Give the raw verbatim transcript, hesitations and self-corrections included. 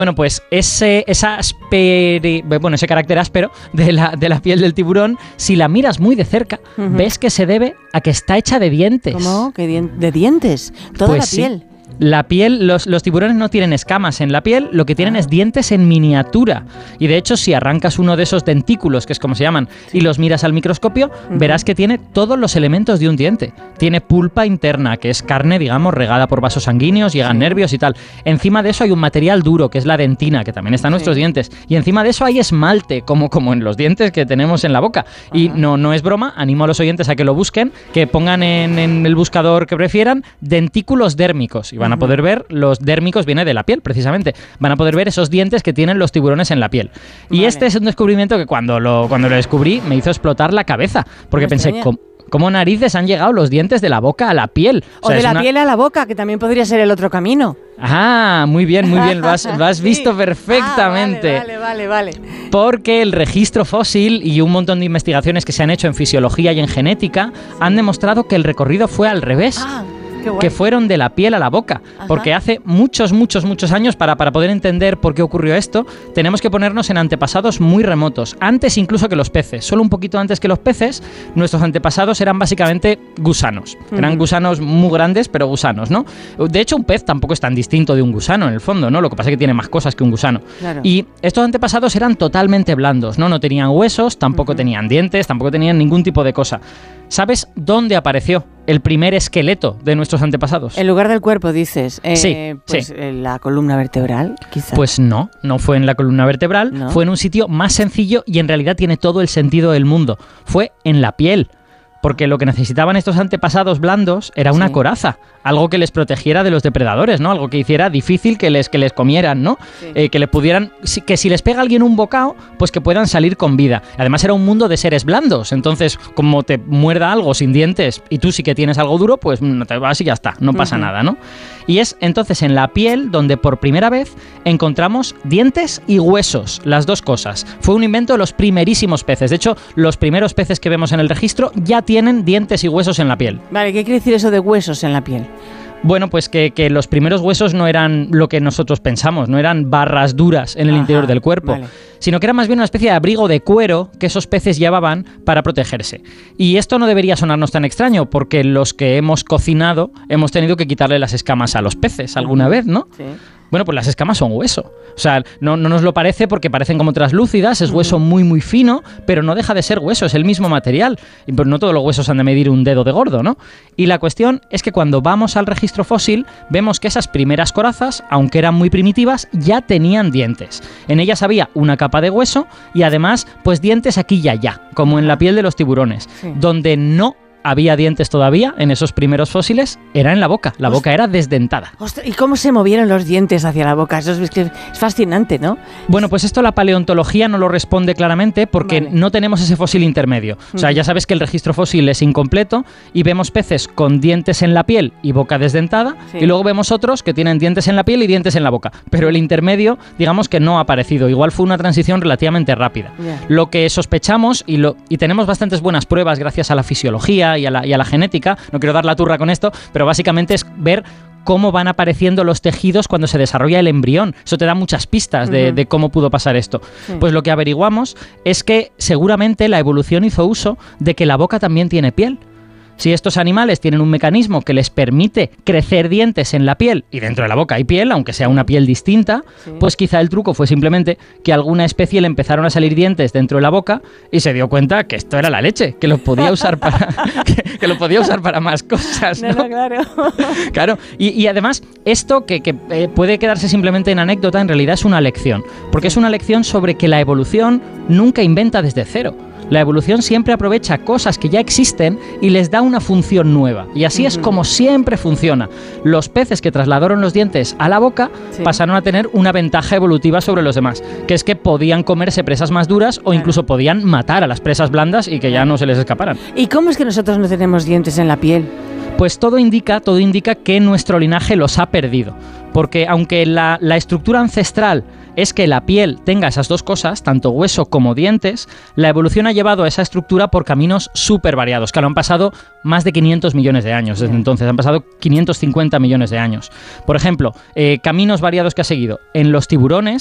Bueno, pues ese, esa asperi, bueno, ese carácter áspero de la, de la piel del tiburón, si la miras muy de cerca, uh-huh. ves que se debe a que está hecha de dientes. ¿Cómo? ¿Qué dien- ¿De dientes? Toda pues la piel. Sí. La piel, los, los tiburones no tienen escamas en la piel, lo que tienen ah. es dientes en miniatura. Y de hecho, si arrancas uno de esos dentículos, que es como se llaman, sí. y los miras al microscopio, uh-huh. verás que tiene todos los elementos de un diente. Tiene pulpa interna, que es carne, digamos, regada por vasos sanguíneos, llegan sí. nervios y tal. Encima de eso hay un material duro, que es la dentina, que también está en sí. nuestros dientes. Y encima de eso hay esmalte, como, como en los dientes que tenemos en la boca. Uh-huh. Y no, no es broma, animo a los oyentes a que lo busquen, que pongan en, en el buscador que prefieran dentículos dérmicos. Y van a poder ver, los dérmicos viene de la piel precisamente, van a poder ver esos dientes que tienen los tiburones en la piel. Y vale. este es un descubrimiento que cuando lo, cuando lo descubrí me hizo explotar la cabeza, porque pensé, ¿cómo, ¿cómo narices han llegado los dientes de la boca a la piel? O, o sea, de la una... piel a la boca, que también podría ser el otro camino. Ah, muy bien, muy bien, lo has, lo has visto sí. perfectamente. Ah, vale, vale, vale, vale. Porque el registro fósil y un montón de investigaciones que se han hecho en fisiología y en genética sí. han demostrado que el recorrido fue al revés. Ah. Que fueron de la piel a la boca. Ajá. Porque hace muchos, muchos, muchos años, para, para poder entender por qué ocurrió esto, tenemos que ponernos en antepasados muy remotos, antes incluso que los peces. Solo un poquito antes que los peces, nuestros antepasados eran básicamente gusanos. Uh-huh. Eran gusanos muy grandes, pero gusanos, ¿no? De hecho, un pez tampoco es tan distinto de un gusano, en el fondo, ¿no? Lo que pasa es que tiene más cosas que un gusano. Claro. Y estos antepasados eran totalmente blandos, ¿no? No tenían huesos, tampoco uh-huh. tenían dientes, tampoco tenían ningún tipo de cosa. ¿Sabes dónde apareció el primer esqueleto de nuestros antepasados? En lugar del cuerpo, dices. Eh, sí, pues sí. En la columna vertebral, quizás. Pues no, no fue en la columna vertebral, ¿no? Fue en un sitio más sencillo y en realidad tiene todo el sentido del mundo. Fue en la piel. Porque lo que necesitaban estos antepasados blandos era una sí. coraza, algo que les protegiera de los depredadores, ¿no? Algo que hiciera difícil que les, que les comieran, ¿no? Sí. Eh, que le pudieran, que si les pega alguien un bocado, pues que puedan salir con vida. Además era un mundo de seres blandos, entonces como te muerda algo sin dientes y tú sí que tienes algo duro, pues no te vas y ya está, no pasa uh-huh. nada, ¿no? Y es entonces en la piel donde por primera vez encontramos dientes y huesos, las dos cosas. Fue un invento de los primerísimos peces. De hecho, los primeros peces que vemos en el registro ya tienen dientes y huesos en la piel. Vale, ¿qué quiere decir eso de huesos en la piel? Bueno, pues que, que los primeros huesos no eran lo que nosotros pensamos, no eran barras duras en el Ajá, interior del cuerpo, vale. sino que era más bien una especie de abrigo de cuero que esos peces llevaban para protegerse. Y esto no debería sonarnos tan extraño, porque los que hemos cocinado hemos tenido que quitarle las escamas a los peces alguna vez, ¿no? Sí. Bueno, pues las escamas son hueso. O sea, no, no nos lo parece porque parecen como translúcidas, es hueso muy, muy fino, pero no deja de ser hueso, es el mismo material. Y pues no todos los huesos han de medir un dedo de gordo, ¿no? Y la cuestión es que cuando vamos al registro fósil, vemos que esas primeras corazas, aunque eran muy primitivas, ya tenían dientes. En ellas había una capa de hueso y además, pues dientes aquí y allá, como en la piel de los tiburones, sí. donde no había dientes todavía en esos primeros fósiles, era en la boca. La boca era desdentada. Ostras, ¿y cómo se movieron los dientes hacia la boca? Eso es, es fascinante, ¿no? Bueno, pues esto la paleontología no lo responde claramente porque vale. no tenemos ese fósil intermedio. O sea, ya sabes que el registro fósil es incompleto y vemos peces con dientes en la piel y boca desdentada sí. y luego vemos otros que tienen dientes en la piel y dientes en la boca. Pero el intermedio, digamos que no ha aparecido. Igual fue una transición relativamente rápida. Yeah. Lo que sospechamos y, lo, y tenemos bastantes buenas pruebas gracias a la fisiología Y a, la, y a la genética, no quiero dar la turra con esto, pero básicamente es ver cómo van apareciendo los tejidos cuando se desarrolla el embrión. Eso te da muchas pistas de, uh-huh. de cómo pudo pasar esto. Sí. Pues lo que averiguamos es que seguramente la evolución hizo uso de que la boca también tiene piel. Si estos animales tienen un mecanismo que les permite crecer dientes en la piel, y dentro de la boca hay piel, aunque sea una piel distinta, sí. pues quizá el truco fue simplemente que a alguna especie le empezaron a salir dientes dentro de la boca y se dio cuenta que esto era la leche, que lo podía usar para, que, que lo podía usar para más cosas, ¿no? No, no, claro. Claro, y, y además esto que, que eh, puede quedarse simplemente en anécdota, en realidad es una lección, porque es una lección sobre que la evolución nunca inventa desde cero. La evolución siempre aprovecha cosas que ya existen y les da una función nueva. Y así uh-huh. es como siempre funciona. Los peces que trasladaron los dientes a la boca sí. pasaron a tener una ventaja evolutiva sobre los demás, que es que podían comerse presas más duras o claro. incluso podían matar a las presas blandas y que ya no se les escaparan. ¿Y cómo es que nosotros no tenemos dientes en la piel? Pues todo indica, todo indica que nuestro linaje los ha perdido. porque aunque la, la estructura ancestral es que la piel tenga esas dos cosas, tanto hueso como dientes, la evolución ha llevado a esa estructura por caminos súper variados. Claro, han pasado más de quinientos millones de años desde entonces, han pasado quinientos cincuenta millones de años. Por ejemplo, eh, caminos variados que ha seguido. En los tiburones,